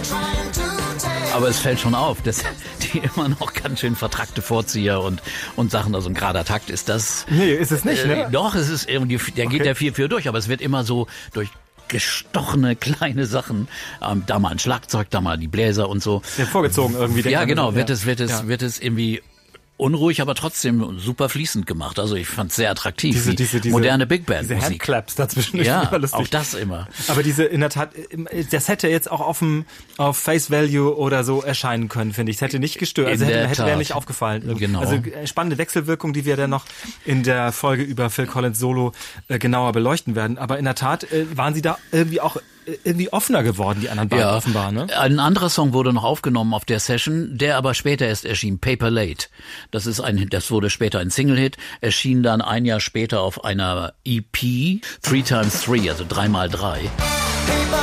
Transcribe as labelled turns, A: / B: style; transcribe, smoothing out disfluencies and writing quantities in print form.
A: Aber es fällt schon auf, dass die immer noch ganz schön vertrackte Vorzieher und Sachen, also ein gerader Takt ist das.
B: Nee, ist es nicht, ne?
A: Doch, es ist irgendwie, der geht ja 4/4 durch, aber es wird immer so durch gestochene kleine Sachen, da mal ein Schlagzeug, da mal die Bläser und so.
B: Ja, vorgezogen irgendwie.
A: Ja, genau, wird es irgendwie unruhig, aber trotzdem super fließend gemacht. Also ich fand es sehr attraktiv. Diese moderne Big Band Musik.
B: Diese Handclaps dazwischen.
A: Ja, auch das immer.
B: Aber in der Tat, das hätte jetzt auch auf Face Value oder so erscheinen können, finde ich. Es hätte nicht gestört. Also hätte mir nicht aufgefallen.
A: Genau.
B: Also spannende Wechselwirkung, die wir dann noch in der Folge über Phil Collins Solo genauer beleuchten werden. Aber in der Tat waren sie da irgendwie offener geworden, die anderen beiden offenbar, ne?
A: Ein anderer Song wurde noch aufgenommen auf der Session, der aber später erst erschien, Paper Late. Das wurde später ein Single-Hit, erschien dann ein Jahr später auf einer EP, 3x3, also 3x3.